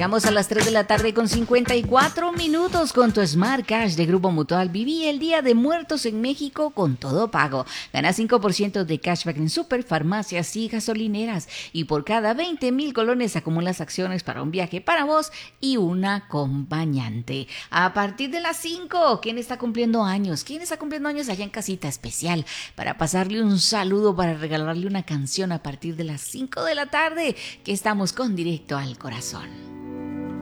Llegamos a las 3 de la tarde con 54 minutos con tu Smart Cash de Grupo Mutual. Viví el Día de Muertos en México con todo pago. Gana 5% de cashback en super, farmacias y gasolineras. Y por cada 20,000 colones acumulas acciones para un viaje para vos y un acompañante. A partir de las 5, ¿quién está cumpliendo años? ¿Quién está cumpliendo años allá en casita especial? Para pasarle un saludo, para regalarle una canción a partir de las 5 de la tarde, que estamos con Directo al Corazón.